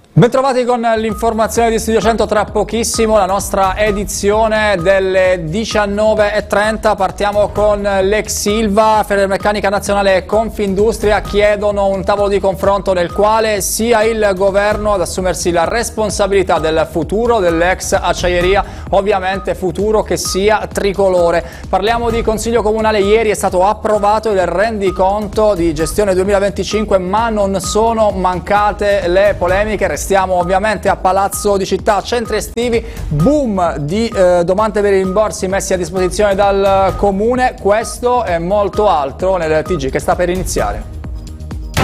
Bentrovati con l'informazione di Studio 100, tra pochissimo la nostra edizione delle 19:30. Partiamo con l'ex Ilva. Federmeccanica Nazionale e Confindustria chiedono un tavolo di confronto nel quale sia il governo ad assumersi la responsabilità del futuro dell'ex acciaieria, ovviamente futuro che sia tricolore. Parliamo di Consiglio Comunale. Ieri è stato approvato il rendiconto di gestione 2025, ma non sono mancate le polemiche. Stiamo ovviamente a Palazzo di Città, centri estivi, boom di domande per i rimborsi messi a disposizione dal Comune. Questo e molto altro nel TG che sta per iniziare.